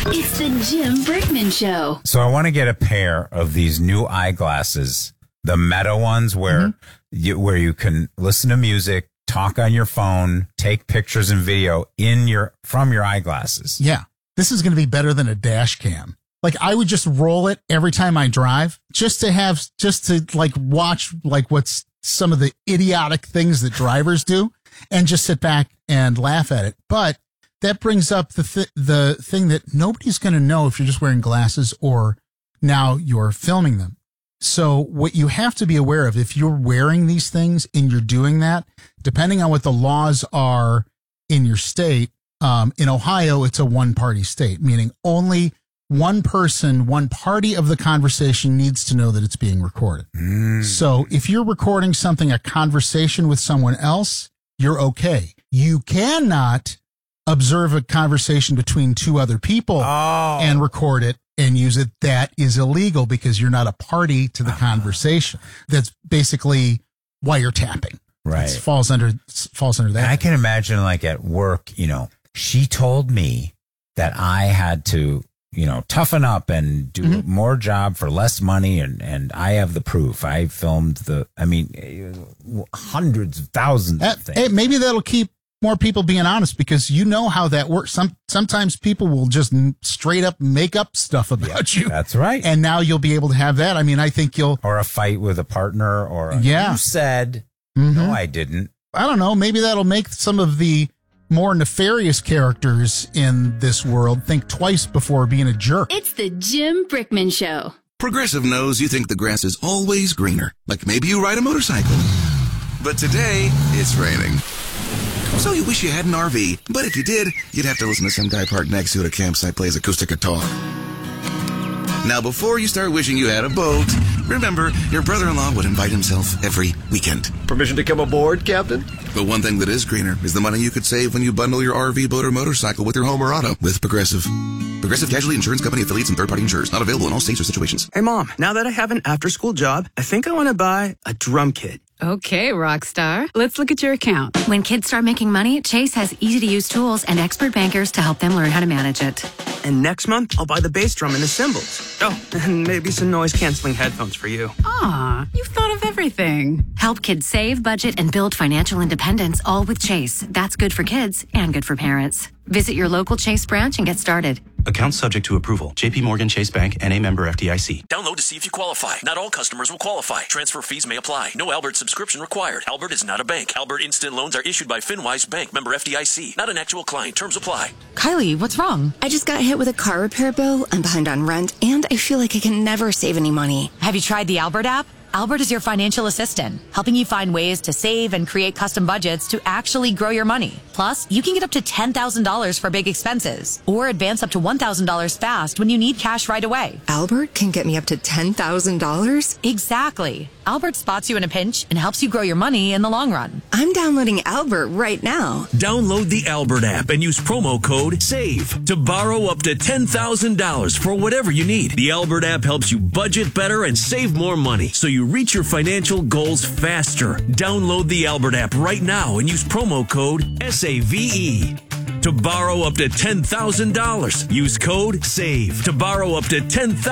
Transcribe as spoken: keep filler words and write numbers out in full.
It's the Jim Brickman Show. So I want to get a pair of these new eyeglasses, the Meta ones, where mm-hmm. you, where you can listen to music, talk on your phone, take pictures and video in your from your eyeglasses. Yeah, this is going to be better than a dash cam. Like, I would just roll it every time I drive, just to have, just to like watch like what's some of the idiotic things that drivers do, and just sit back and laugh at it. But that brings up the th- the thing that nobody's going to know if you're just wearing glasses or now you're filming them. So what you have to be aware of, if you're wearing these things and you're doing that, depending on what the laws are in your state, um, in Ohio, it's a one-party state, meaning only one person, one party of the conversation needs to know that it's being recorded. Mm. So if you're recording something, a conversation with someone else, you're okay. You cannot observe a conversation between two other people oh. and record it and use it. That is illegal because you're not a party to the conversation. That's basically wiretapping. Right. It falls under, falls under that. And I can imagine, like, at work, you know, she told me that I had to, you know, toughen up and do mm-hmm. more job for less money. And, and I have the proof. I filmed the, I mean, hundreds of thousands that, of things. Hey, maybe that'll keep more people being honest, because you know how that works. Some sometimes people will just straight up make up stuff about you. That's right. And now you'll be able to have that. I mean, I think you'll or a fight with a partner, or a, yeah. you said mm-hmm. no, I didn't. I don't know. Maybe that'll make some of the more nefarious characters in this world think twice before being a jerk. It's the Jim Brickman Show. Progressive knows you think the grass is always greener, like maybe you ride a motorcycle. But today it's raining. So you wish you had an R V, but if you did, you'd have to listen to some guy parked next to you at a campsite plays acoustic guitar. Now, before you start wishing you had a boat, remember, your brother-in-law would invite himself every weekend. Permission to come aboard, Captain? But one thing that is greener is the money you could save when you bundle your R V, boat, or motorcycle with your home or auto with Progressive. Progressive Casualty Insurance Company affiliates and third-party insurers. Not available in all states or situations. Hey, Mom, now that I have an after-school job, I think I want to buy a drum kit. Okay, Rockstar. Let's look at your account. When kids start making money, Chase has easy-to-use tools and expert bankers to help them learn how to manage it. And next month, I'll buy the bass drum and the cymbals. Oh, and maybe some noise-canceling headphones for you. Aw, you've thought of everything. Help kids save, budget, and build financial independence, all with Chase. That's good for kids and good for parents. Visit your local Chase branch and get started. Account subject to approval. J P Morgan Chase Bank, N A member F D I C. Download to see if you qualify. Not all customers will qualify. Transfer fees may apply. No Albert subscription required. Albert is not a bank. Albert Instant Loans are issued by FinWise Bank, member F D I C. Not an actual client. Terms apply. Kylie, what's wrong? I just got hit with a car repair bill. I'm behind on rent, and I feel like I can never save any money. Have you tried the Albert app? Albert is your financial assistant, helping you find ways to save and create custom budgets to actually grow your money. Plus, you can get up to ten thousand dollars for big expenses or advance up to one thousand dollars fast when you need cash right away. Albert can get me up to ten thousand dollars? Exactly. Albert spots you in a pinch and helps you grow your money in the long run. I'm downloading Albert right now. Download the Albert app and use promo code SAVE to borrow up to ten thousand dollars for whatever you need. The Albert app helps you budget better and save more money, so you reach your financial goals faster. Download the Albert app right now and use promo code SAVE to borrow up to ten thousand dollars. Use code SAVE to borrow up to ten thousand dollars.